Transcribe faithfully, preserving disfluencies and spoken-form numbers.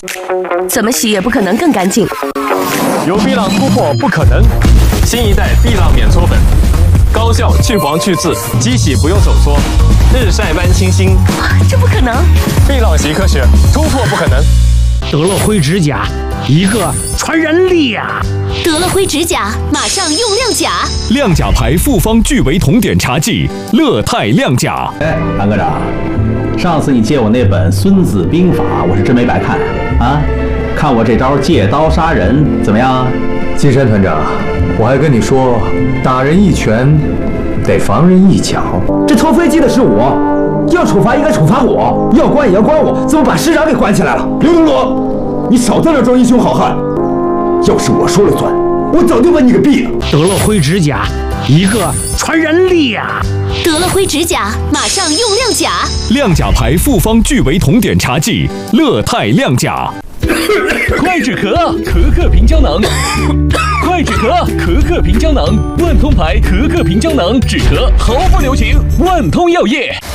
怎么洗也不可能更干净。 有碧浪突破不可能，新一代碧浪免搓粉，高效去黄去渍，机洗不用手搓，日晒般清新。 这不可能！ 碧浪洗科学，突破不可能。 德乐辉指甲，一个传染力呀！ 德乐辉指甲，马上用亮甲。 亮甲牌复方聚维酮碘茶剂，乐泰亮甲。 哎，韩科长，上次你借我那本《孙子兵法》，我是真没白看啊！看我这招借刀杀人怎么样？ 金山团长，我还跟你说，打人一拳得防人一脚。 这偷飞机的是我，要处罚应该处罚我，要关也要关我，怎么把师长给关起来了？ 刘东罗，你少在这装英雄好汉！要是我说了算，我早就把你给毙了。 德乐辉指甲，一个传染力呀！ 德乐辉指甲，马上用亮甲。 亮甲牌复方聚维酮碘茶剂，乐泰亮甲。 快止咳，咳咳平胶囊。快止咳，咳咳平胶囊。万通牌咳咳平胶囊，止咳毫不留情。万通药业。